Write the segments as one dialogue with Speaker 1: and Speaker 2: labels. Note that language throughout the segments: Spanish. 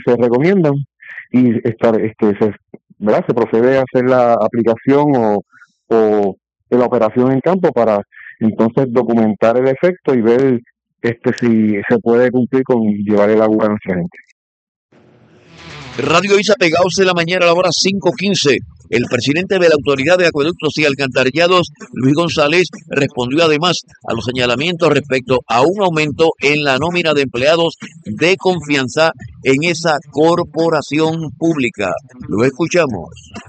Speaker 1: se recomiendan y ¿verdad? Se procede a hacer la aplicación o la operación en campo para entonces documentar el efecto y ver si se puede cumplir con llevar el agua a nuestra gente.
Speaker 2: Radio Isa pegados en la mañana a la hora 5:15. El presidente de la Autoridad de Acueductos y Alcantarillados, Luis González, respondió además a los señalamientos respecto a un aumento en la nómina de empleados de confianza en esa corporación pública. Lo escuchamos.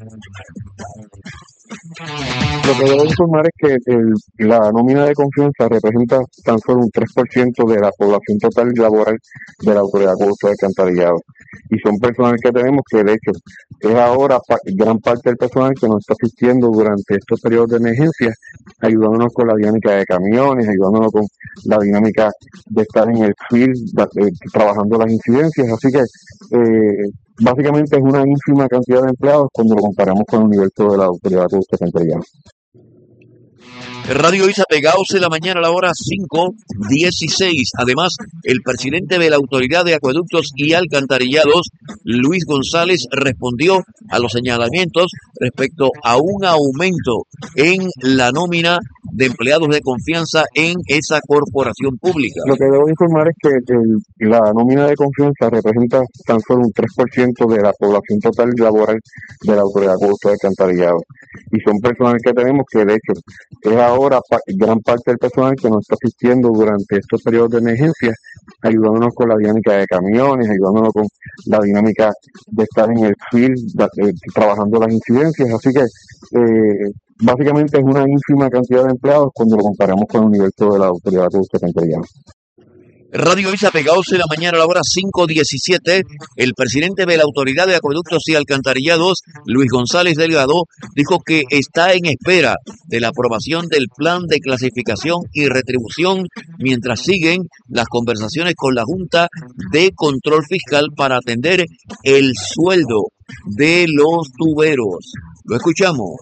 Speaker 1: Lo que debo informar es que la nómina de confianza representa tan solo un 3% de la población total laboral de la Autoridad de Acueductos y Alcantarillados. Y son personas que tenemos que, de hecho, es ahora gran parte del personal que nos está asistiendo durante estos periodos de emergencia, ayudándonos con la dinámica de camiones, ayudándonos con la dinámica de estar en el field, trabajando las incidencias. Así que básicamente es una ínfima cantidad de empleados cuando lo comparamos con el universo de la Autoridad de Acueductos y Alcantarillados.
Speaker 2: Radio Isa pegados en la mañana a la hora 5:16. Además, el presidente de la Autoridad de Acueductos y Alcantarillados, Luis González, respondió a los señalamientos respecto a un aumento en la nómina de empleados de confianza en esa corporación pública.
Speaker 1: Lo que debo informar es que la nómina de confianza representa tan solo un 3% de la población total laboral de la Autoridad de Acueductos y Alcantarillados. Y son personal que tenemos que, de hecho, es ahora gran parte del personal que nos está asistiendo durante estos periodos de emergencia, ayudándonos con la dinámica de camiones, ayudándonos con la dinámica de estar en el field, trabajando las incidencias. Así que básicamente es una ínfima cantidad de empleados cuando lo comparamos con el universo de la Autoridad de Acueductos y Alcantarillados.
Speaker 2: Radio Isa pegados en la mañana a la hora 5:17. El presidente de la Autoridad de Acueductos y Alcantarillados, Luis González Delgado, dijo que está en espera de la aprobación del plan de clasificación y retribución mientras siguen las conversaciones con la Junta de Control Fiscal para atender el sueldo de los tuberos. Lo escuchamos.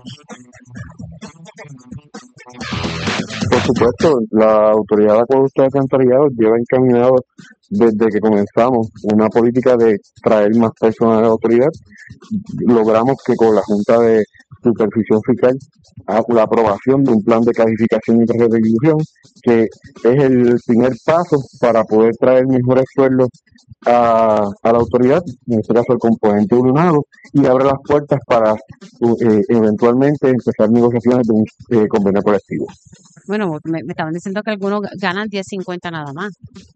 Speaker 1: Por supuesto, la Autoridad de Acueductos y Alcantarillados lleva encaminado desde que comenzamos una política de traer más personal a la autoridad. Logramos que con la Junta de Supervisión Fiscal la aprobación de un plan de calificación y retribución, que es el primer paso para poder traer mejores sueldos a la autoridad, en este caso el componente unionado, y abre las puertas para eventualmente empezar negociaciones de un convenio colectivo.
Speaker 3: Bueno, me estaban diciendo que algunos ganan 10.50 nada más.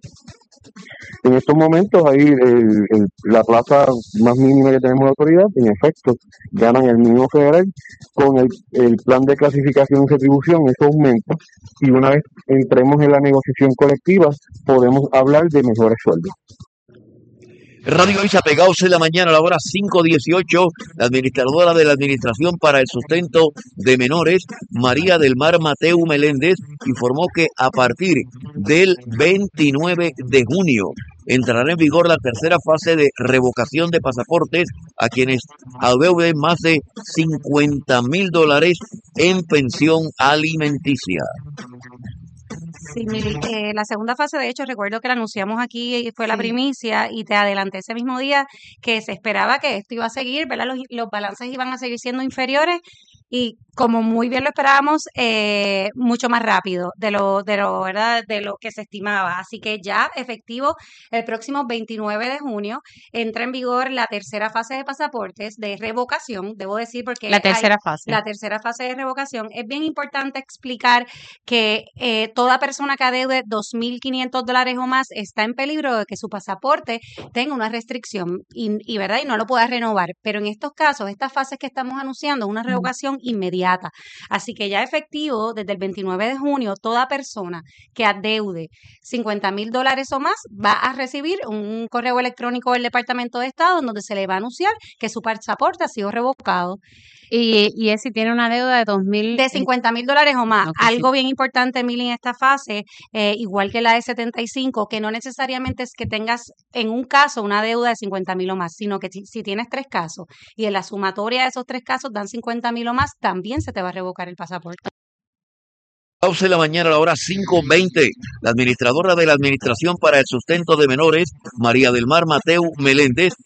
Speaker 1: En estos momentos, ahí la plaza más mínima que tenemos de autoridad, en efecto, ganan el mínimo federal. Con el plan de clasificación y retribución, eso aumenta, y una vez entremos en la negociación colectiva, podemos hablar de mejores sueldos.
Speaker 2: Radio Isa pegados en la mañana a la hora 5:18. La administradora de la Administración para el Sustento de Menores, María del Mar Mateu Meléndez, informó que a partir del 29 de junio entrará en vigor la tercera fase de revocación de pasaportes a quienes adeuden más de $50,000 en pensión alimenticia.
Speaker 3: Sí, la segunda fase, de hecho, recuerdo que la anunciamos aquí y fue la primicia, y te adelanté ese mismo día que se esperaba que esto iba a seguir, ¿verdad? Los balances iban a seguir siendo inferiores, y como muy bien lo esperábamos, mucho más rápido de lo ¿verdad? De lo que se estimaba. Así que ya efectivo el próximo 29 de junio entra en vigor la tercera fase de pasaportes de revocación, debo decir, porque
Speaker 4: La tercera fase.
Speaker 3: La tercera fase de revocación. Es bien importante explicar que toda persona que adeude $2,500 o más está en peligro de que su pasaporte tenga una restricción y ¿verdad? Y no lo pueda renovar. Pero en estos casos, estas fases que estamos anunciando, es una revocación inmediata. Así que ya efectivo, desde el 29 de junio, toda persona que adeude $50,000 o más va a recibir un correo electrónico del Departamento de Estado en donde se le va a anunciar que su pasaporte ha sido revocado.
Speaker 4: Y es si tiene una deuda de $2,000.
Speaker 3: De $50,000 o más.
Speaker 4: Okay,
Speaker 3: Algo
Speaker 4: sí.
Speaker 3: bien importante, Mili, en esta fase, igual que la de 75, que no necesariamente es que tengas en un caso una deuda de $50,000 o más, sino que si tienes 3 casos y en la sumatoria de esos 3 casos dan $50,000 o más, también se te va a revocar el pasaporte.
Speaker 2: Pausa en la mañana a la hora 5:20. La administradora de la Administración para el Sustento de Menores, María del Mar Mateu Meléndez,